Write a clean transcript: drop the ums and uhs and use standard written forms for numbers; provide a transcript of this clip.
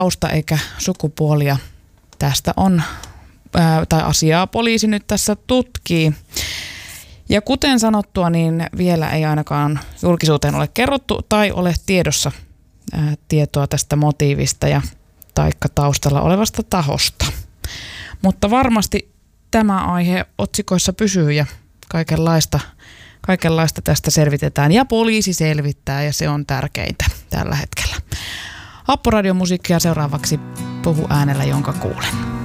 tausta eikä sukupuolia. Tästä on, tai asiaa poliisi nyt tässä tutkii. Ja kuten sanottua, niin vielä ei ainakaan julkisuuteen ole kerrottu tai ole tiedossa tietoa tästä motiivista ja taikka taustalla olevasta tahosta. Mutta varmasti tämä aihe otsikoissa pysyy ja kaikenlaista tästä selvitetään ja poliisi selvittää ja se on tärkeintä tällä hetkellä. Happoradion musiikkia seuraavaksi Puhu äänellä, jonka kuulen.